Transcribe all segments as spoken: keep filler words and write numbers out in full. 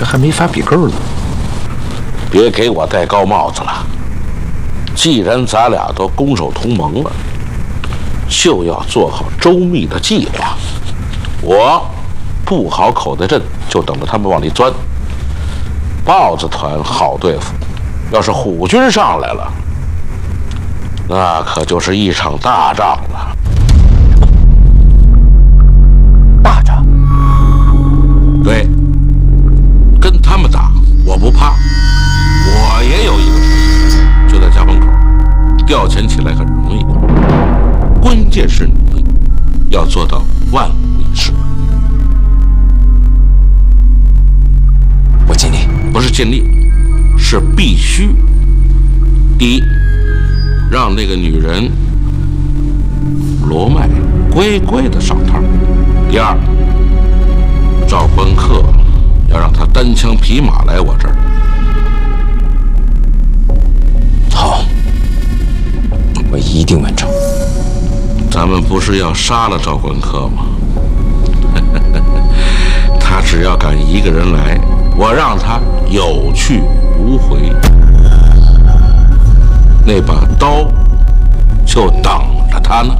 这还没发笔够呢。 别给我戴高帽子了。既然咱俩都攻守同盟了，就要做好周密的计划。我布好口袋阵，就等着他们往里钻。豹子团好对付，要是虎军上来了，那可就是一场大仗了。 大仗？ 对，跟他们打我不怕，我也有一个主意，就在家门口，调遣起来很容易，关键是你要做到万无一失。 我尽力。 不是尽力，是必须。第一，让那个女人罗麦乖乖的上套；第二，赵关客要让他单枪匹马来我这儿。 好，我一定完成。 咱们不是要杀了赵关客吗？他只要敢一个人来，我让他有去无回，那把刀就等着他呢。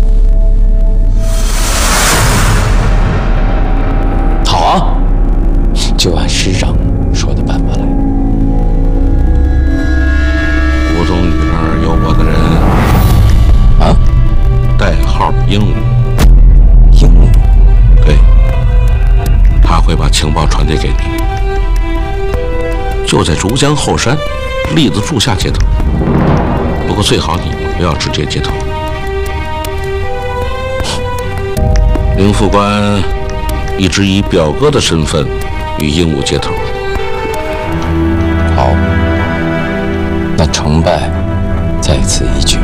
好啊，就按师长说的办法来。 吴总女那儿有我的人啊， 代号鹦鹉。 鹦鹉？ 对，他会把情报传递给你。就在竹江后山栗子树下接头，不过最好你们不要直接接头。林副官一直以表哥的身份与鹦鹉接头。 好，那成败在此一举。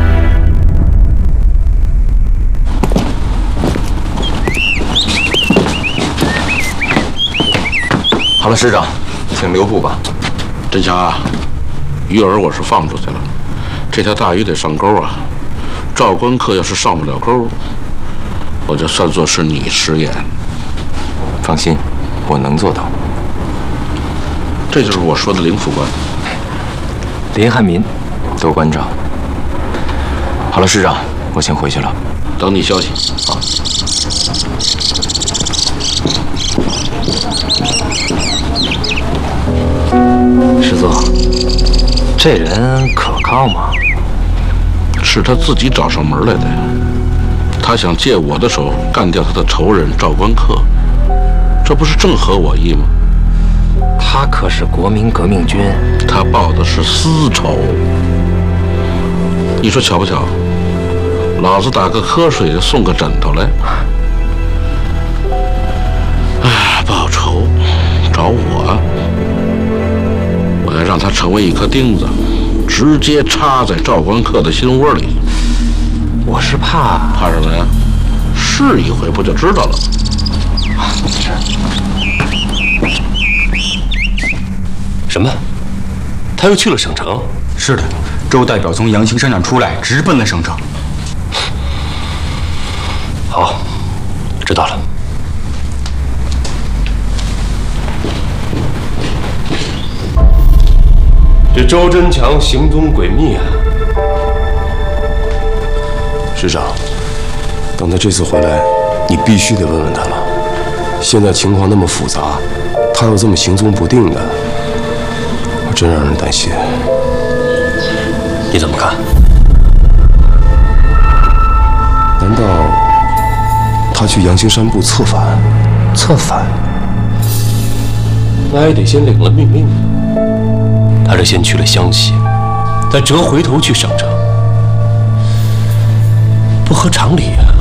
好了，师长，请留步吧。 真强啊！鱼饵我是放出去了，这条大鱼得上钩啊！赵关客要是上不了钩，我就算作是你失言。 放心，我能做到。 这就是我说的林副官。 林汉民，多关照。好了，师长，我先回去了。 等你消息。好。 师座，这人可靠吗？ 是他自己找上门来的呀。他想借我的手干掉他的仇人赵关客，这不是正合我意吗？ 他可是国民革命军， 他报的是私仇。你说巧不巧？老子打个瞌睡送个枕头来。哎，报仇找我，我要让他成为一颗钉子，直接插在赵关客的心窝里。 我是怕怕什么呀？试一回不就知道了？ 是。什么？他又去了省城？ 是的，周代表从阳兴山上出来，直奔了省城。 好，知道了。 这周真强行踪诡秘啊！ 师长，等他这次回来，你必须得问问他了。现在情况那么复杂，他又这么行踪不定的，我真让人担心。 你怎么看？ 难道他去阳兴山部策反？ 策反？ 那还得先领了命令。 他是先去了湘西，再折回头去省城，不合常理啊！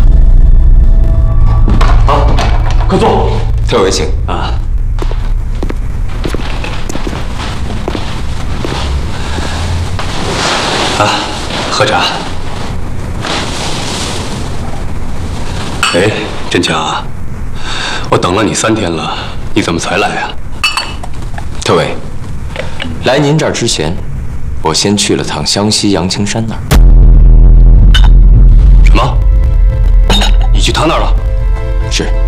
好，快坐。 特委请啊。啊，喝茶。哎，真强啊！我等了你三天了，你怎么才来啊？特委。来您这儿之前，我先去了趟湘西阳青山那儿。什么？你去他那儿了？是。